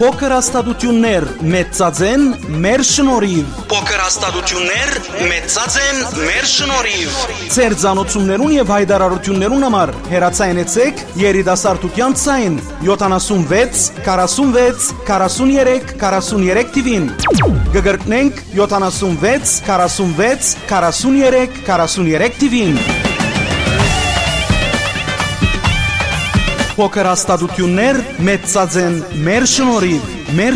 Փոքր հաստատություններ մեծածեն մեր շնորհիվ։ Փոքր հաստատություններ մեծածեն մեր շնորհիվ։ Ձեր ցանոթություններուն եւ հայտարարություններուն համար հեռացայնեցեք երիտասարդության ցայն 76 46 43 43 TV-ին։ Գգրտնենք 76 46 43 43 TV-ին։ Փոքր հաստատություններ մեծածեն մեր շնորհիվ։